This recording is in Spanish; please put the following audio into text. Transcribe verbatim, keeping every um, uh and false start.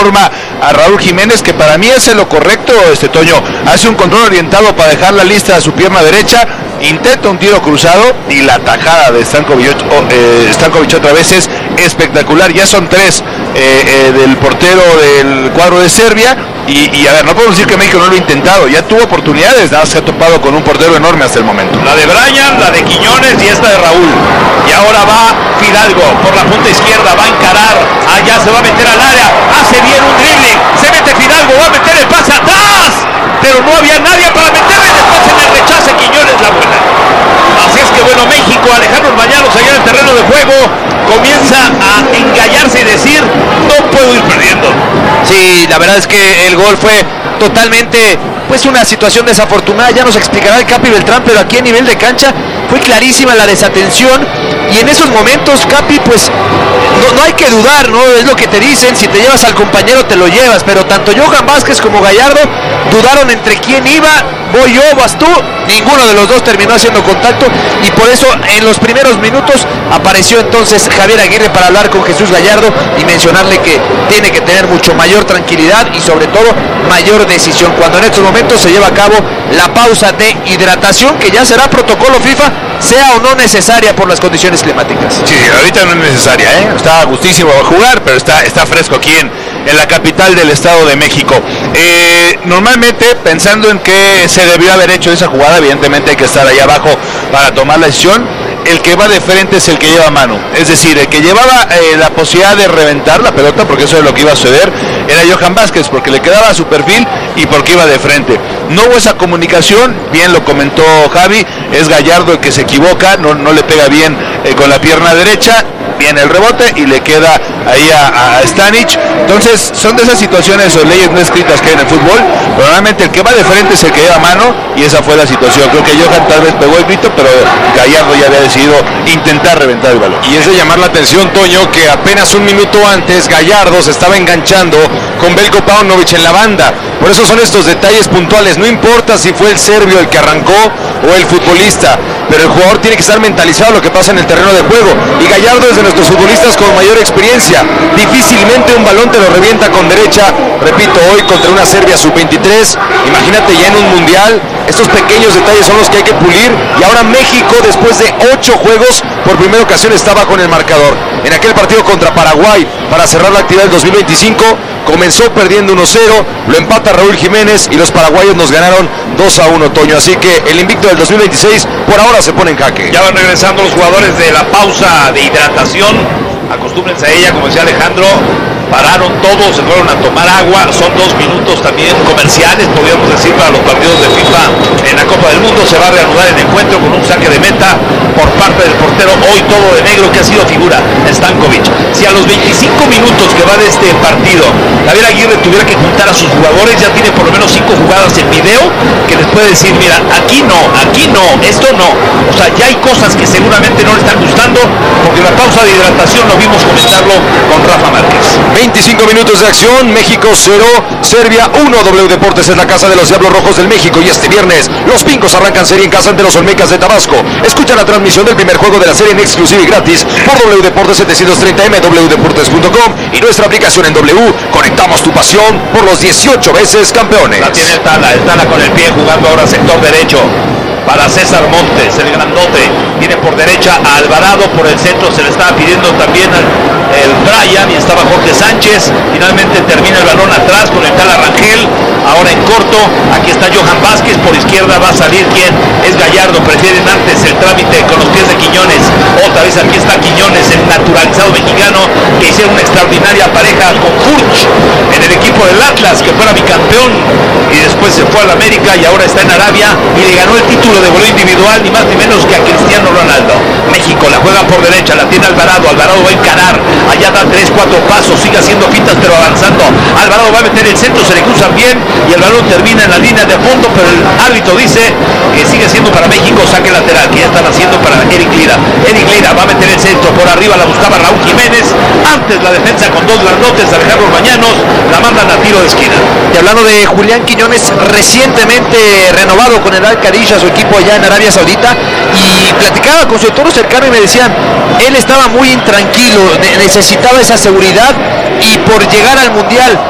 forma a Raúl Jiménez, que para mí hace lo correcto, este Toño, hace un control orientado para dejar la lista a su pierna derecha, intenta un tiro cruzado y la tajada de Stankovic, eh, Stankovic otra vez es espectacular. Ya son tres eh, eh, del portero del cuadro de Serbia y, y a ver, no podemos decir que México no lo ha intentado, ya tuvo oportunidades, nada más se ha topado con un portero enorme hasta el momento. La de Brian, la de Quiñones y esta de Raúl. Y ahora va Fidalgo por la punta izquierda, va a encarar, allá se va a meter al área, hace bien un dribbling, se mete Fidalgo, va a meter el pase atrás, pero no había nadie para meterle, después en el rechace Quiñones la buena. Así es que bueno, México, Alejandro Orbañanos allá en el terreno de juego, comienza a engallarse y decir, no puedo ir perdiendo. Sí, la verdad es que el gol fue totalmente, pues una situación desafortunada, ya nos explicará el Capi Beltrán, pero aquí a nivel de cancha fue clarísima la desatención y en esos momentos, Capi, pues no, no hay que dudar, ¿no? Es lo que te dicen, si te llevas al compañero te lo llevas, pero tanto Johan Vázquez como Gallardo dudaron entre quién iba, voy yo, vas tú, ninguno de los dos terminó haciendo contacto y por eso en los primeros minutos apareció entonces Javier Aguirre para hablar con Jesús Gallardo y mencionarle que tiene que tener mucho mayor tranquilidad y sobre todo mayor decisión, cuando en estos momentos se lleva a cabo la pausa de hidratación que ya será protocolo FIFA, sea o no necesaria por las condiciones climáticas. Sí, ahorita no es necesaria, ¿eh? Está gustísimo jugar, pero está, está fresco aquí en, en la capital del Estado de México. Eh, normalmente, pensando en que se debió haber hecho esa jugada, evidentemente hay que estar ahí abajo para tomar la decisión. El que va de frente es el que lleva mano, es decir, el que llevaba eh, la posibilidad de reventar la pelota, porque eso es lo que iba a suceder, era Johan Vázquez, porque le quedaba a su perfil y porque iba de frente. No hubo esa comunicación, bien lo comentó Javi, es Gallardo el que se equivoca, no, no le pega bien eh, con la pierna derecha, viene el rebote y le queda ahí a, a Stanic. Entonces son de esas situaciones o leyes no escritas que hay en el fútbol, pero normalmente el que va de frente es el que lleva mano y esa fue la situación. Creo que Johan tal vez pegó el grito, pero Gallardo ya había decidido intentar reventar el balón. Y es de llamar la atención, Toño, que apenas un minuto antes Gallardo se estaba enganchando con Veljko Paunovic en la banda. Por eso son estos detalles puntuales, no importa si fue el serbio el que arrancó o el futbolista, pero el jugador tiene que estar mentalizado a lo que pasa en el terreno de juego, y Gallardo es de nuestros futbolistas con mayor experiencia, difícilmente un balón te lo revienta con derecha, repito, hoy contra una Serbia sub veintitrés, imagínate ya en un mundial, estos pequeños detalles son los que hay que pulir, y ahora México después de ocho juegos, por primera ocasión está bajo en el marcador. En aquel partido contra Paraguay, para cerrar la actividad del dos mil veinticinco, comenzó perdiendo uno cero, lo empata Raúl Jiménez y los paraguayos nos ganaron dos a uno, Toño, así que el invicto del dos mil veintiséis por ahora se pone en jaque. Ya van regresando los jugadores de la pausa de hidratación, acostúmbrense a ella, como decía Alejandro, pararon todos, se fueron a tomar agua, son dos minutos también comerciales, podríamos decir, para los partidos de FIFA en la Copa del Mundo. Se va a reanudar el encuentro con un saque de meta por parte del portero, hoy todo de negro, que ha sido figura, Stankovic. Si a los veinticinco minutos que va de este partido Javier Aguirre tuviera que juntar a sus jugadores, ya tiene por lo menos cinco jugadas en video que les puede decir, mira, aquí no, aquí no, esto no. O sea, ya hay cosas que seguramente no le están gustando, porque la pausa de hidratación lo vimos comentarlo con Rafa Márquez. veinticinco minutos de acción, México cero, Serbia uno. W Deportes es la casa de los Diablos Rojos del México y este viernes los Pingos arrancan serie en casa ante los Olmecas de Tabasco. Escucha la transmisión del primer juego de la serie en exclusiva y gratis por W Deportes setecientos treinta M, w deportes punto com y nuestra aplicación en W. Conectamos tu pasión por los dieciocho veces campeones. La tiene el Tala, el Tala con el pie jugando ahora sector derecho. Para César Montes, el grandote, viene por derecha a Alvarado, por el centro se le estaba pidiendo también al, el Brian y estaba Jorge Sánchez, finalmente termina el balón atrás con el Tala Rangel, ahora en corto, aquí está Johan Vázquez, por izquierda va a salir quien es Gallardo, prefieren antes el trámite con los pies de Quiñones, otra vez aquí está Quiñones, el naturalizado mexicano, que hicieron una extraordinaria pareja con Furch en el equipo del Atlas, que fuera bicampeón y después se fue al América y ahora está en Arabia y le ganó el título de voleo individual, ni más ni menos que a Cristiano Ronaldo. México la juega por derecha, la tiene Alvarado, Alvarado va a encarar, allá da tres, cuatro pasos, sigue haciendo fintas pero avanzando, Alvarado va a meter el centro, se le cruzan bien y el balón termina en la línea de fondo, pero el árbitro dice que sigue siendo para México saque lateral, que ya están haciendo para Eric Lira. Eric Lira va a meter el centro, por arriba la buscaba Raúl Jiménez, antes la defensa con dos grandotes, Alejandro Orbañanos, la mandan a tiro de esquina. Y hablando de Julián Quiñones, recientemente renovado con el Al-Khalifa, su equipo allá en Arabia Saudita, y platicaba con su entorno cercano y me decían, él estaba muy intranquilo, necesitaba esa seguridad y por llegar al Mundial